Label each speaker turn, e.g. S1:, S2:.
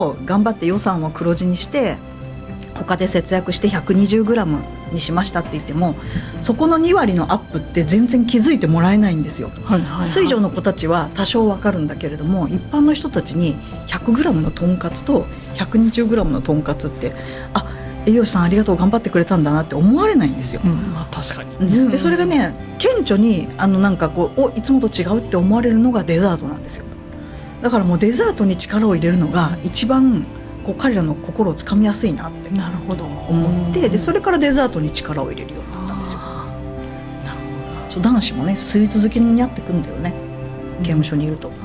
S1: 頑張って予算を黒字にして他で節約して 120g にしましたって言っても、そこの2割のアップって全然気づいてもらえないんですよ。水上の子たちは多少わかるんだけれども、一般の人たちに 100g のとんかつと 120g のとんかつって、栄養士さんありがとう頑張ってくれたんだなって思われないんですよ。
S2: 確かに、
S1: でそれがね顕著になんかこういつもと違うって思われるのがデザートなんですよ。だからもうデザートに力を入れるのが一番こう彼らの心をつかみやすいなって思って、でそれからデザートに力を入れるようになったんですよ。そう男子もねスイーツ好きになってくんだよね、刑務所にいると。